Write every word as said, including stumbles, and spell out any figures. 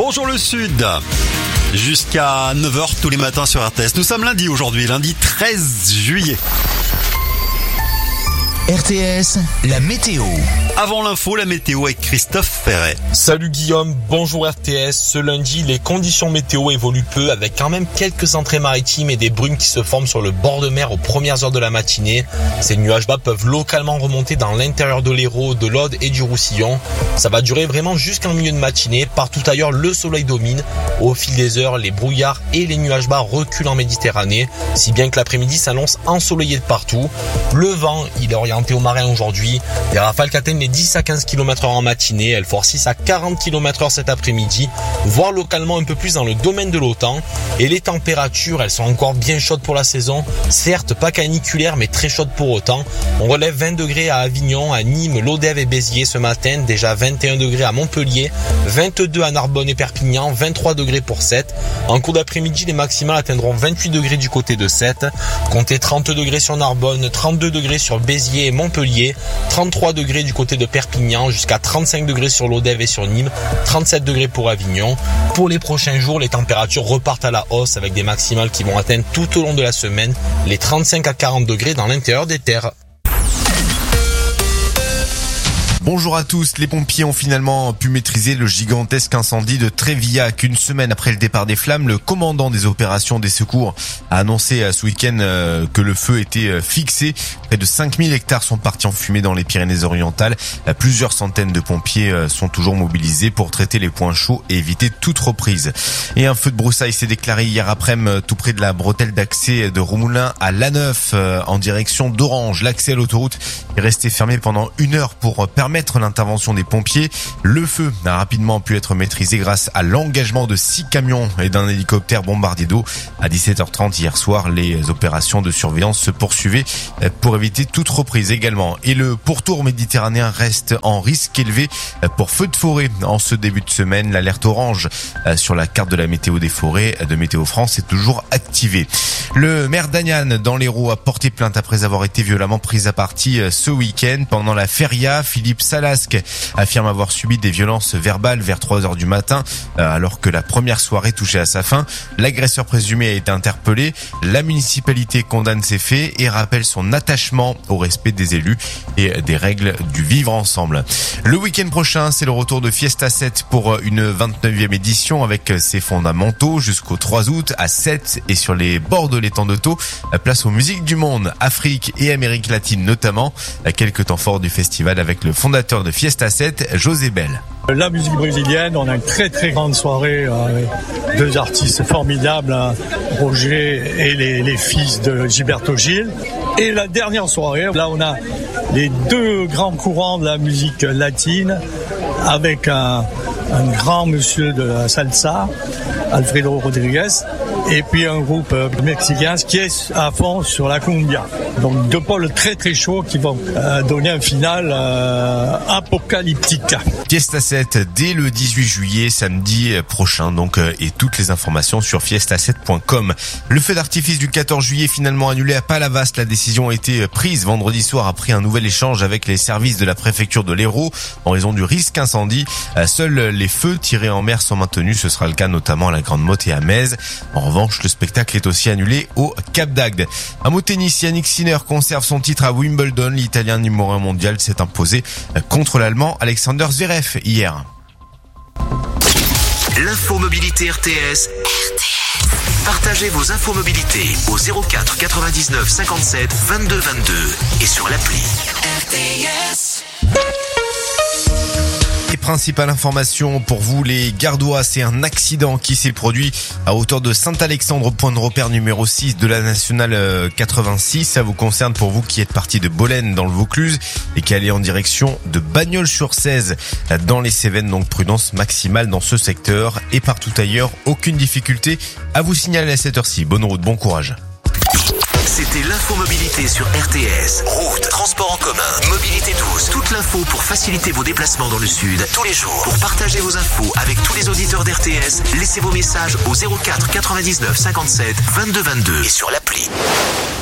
Bonjour le Sud. Jusqu'à neuf heures tous les matins sur R T S. Nous sommes lundi aujourd'hui, lundi treize juillet. R T S, la météo. Avant l'info, la météo avec Christophe Ferret. Salut Guillaume, bonjour R T S. Ce lundi, les conditions météo évoluent peu avec quand même quelques entrées maritimes et des brumes qui se forment sur le bord de mer aux premières heures de la matinée. Ces nuages bas peuvent localement remonter dans l'intérieur de l'Hérault, de l'Aude et du Roussillon. Ça va durer vraiment jusqu'en milieu de matinée. Partout ailleurs, le soleil domine. Au fil des heures, les brouillards et les nuages bas reculent en Méditerranée, si bien que l'après-midi s'annonce ensoleillé de partout. Le vent, il est orienté au marin aujourd'hui. Les rafales qui atteignent les dix à quinze kilomètres heure en matinée, elles forcissent à quarante kilomètres heure cet après-midi, voire localement un peu plus dans le domaine de l'OTAN. Et les températures, elles sont encore bien chaudes pour la saison. Certes, pas caniculaires, mais très chaudes pour autant. On relève vingt degrés à Avignon, à Nîmes, Lodève et Béziers ce matin, déjà vingt et un degrés à Montpellier, vingt-deux à Narbonne et Perpignan, vingt-trois degrés pour Sète. En cours d'après-midi, les maximales atteindront vingt-huit degrés du côté de Sète. Comptez trente degrés sur Narbonne, trente-deux degrés sur Béziers et Montpellier, trente-trois degrés du côté de Perpignan, jusqu'à trente-cinq degrés sur Lodève et sur Nîmes, trente-sept degrés pour Avignon. Pour les prochains jours, les températures repartent à la hausse avec des maximales qui vont atteindre tout au long de la semaine les trente-cinq à quarante degrés dans l'intérieur des terres. Bonjour à tous, les pompiers ont finalement pu maîtriser le gigantesque incendie de Trévillac. Une semaine après le départ des flammes, le commandant des opérations des secours a annoncé ce week-end que le feu était fixé. Près de cinq mille hectares sont partis en fumée dans les Pyrénées-Orientales. Plusieurs centaines de pompiers sont toujours mobilisés pour traiter les points chauds et éviter toute reprise. Et un feu de broussailles s'est déclaré hier après-midi tout près de la bretelle d'accès de Roumoulin à La Neuf en direction d'Orange. L'accès à l'autoroute est resté fermé pendant une heure pour permettre l'intervention des pompiers. Le feu a rapidement pu être maîtrisé grâce à l'engagement de six camions et d'un hélicoptère bombardier d'eau. À dix-sept heures trente hier soir, les opérations de surveillance se poursuivaient pour éviter toute reprise également. Et le pourtour méditerranéen reste en risque élevé pour feux de forêt. En ce début de semaine, l'alerte orange sur la carte de la météo des forêts de Météo France est toujours activée. Le maire d'Agnan dans l'Hérault a porté plainte après avoir été violemment pris à partie ce week-end pendant la feria. Philippe Salasque affirme avoir subi des violences verbales vers trois heures du matin alors que la première soirée touchait à sa fin. L'agresseur présumé a été interpellé. La municipalité condamne ces faits et rappelle son attachement au respect des élus et des règles du vivre ensemble. Le week-end prochain, c'est le retour de Fiesta sept pour une vingt-neuvième édition avec ses fondamentaux jusqu'au trois août à Sète et sur les bords de l'étang de Thau. Place aux musiques du monde, Afrique et Amérique latine notamment. Quelques temps forts du festival avec le fondateur de Fiesta sept, José Bell. La musique brésilienne, on a une très très grande soirée avec deux artistes formidables, Roger et les, les fils de Gilberto Gil. Et la dernière soirée, là on a les deux grands courants de la musique latine avec un, un grand monsieur de la salsa, Alfredo Rodriguez, et puis un groupe mexicain qui est à fond sur la cumbia. Donc deux pôles très très chauds qui vont euh, donner un final euh, apocalyptique. Fiesta sept dès le dix-huit juillet, samedi prochain donc, et toutes les informations sur fiesta sept point com. Le feu d'artifice du quatorze juillet finalement annulé à Palavas. La décision a été prise vendredi soir après un nouvel échange avec les services de la préfecture de l'Hérault en raison du risque incendie. Seuls les feux tirés en mer sont maintenus. Ce sera le cas notamment à la Grande Motte et à Metz. En revanche, le spectacle est aussi annulé au Cap d'Agde. Un mot tennis, Yannick Sinner conserve son titre à Wimbledon. L'Italien numéro un mondial s'est imposé contre l'Allemand Alexander Zverev hier. L'info mobilité R T S. R T S. Partagez vos infos mobilité au zéro quatre quatre-vingt-dix-neuf cinquante-sept vingt-deux vingt-deux et sur l'appli R T S. Et principale information pour vous les Gardois, c'est un accident qui s'est produit à hauteur de Saint-Alexandre, point de repère numéro six de la nationale quatre-vingt-six. Ça vous concerne pour vous qui êtes parti de Bolène dans le Vaucluse et qui allez en direction de Bagnols-sur-Cèze dans les Cévennes. Donc prudence maximale dans ce secteur et partout ailleurs. Aucune difficulté à vous signaler à cette heure-ci. Bonne route, bon courage. C'était l'infomobilité sur R T S. Route, transport en commun, mobilité douce. Toute l'info pour faciliter vos déplacements dans le sud tous les jours. Pour partager vos infos avec tous les auditeurs d'R T S, laissez vos messages au zéro quatre quatre-vingt-dix-neuf cinquante-sept vingt-deux vingt-deux et sur l'appli.